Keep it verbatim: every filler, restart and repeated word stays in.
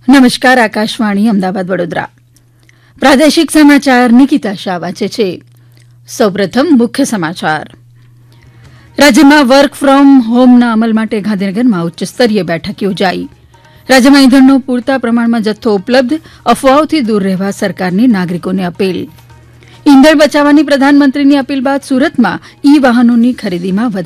નમસ્કાર આકાશવાણી અમદાવાદ વડોદરા પ્રાદેશિક સમાચાર નિકિતા શાહ વાંચે છે. સૌપ્રથમ મુખ્ય સમાચાર. રાજ્યમાં વર્ક ફ્રોમ હોમના અમલ માટે ગાંધીનગરમાં ઉચ્ચસ્તરીય બેઠક યોજાઈ. રાજ્યમાં ઇંધણનો પૂરતા પ્રમાણમાં જથ્થો ઉપલબ્ધ, અફવાઓથી દૂર રહેવા સરકારની નાગરિકોને અપીલ. ઇંધણ બચાવવાની પ્રધાનમંત્રીની અપીલ બાદ સુરતમાં ઇ વાહનોની ખરીદીમાં વધારો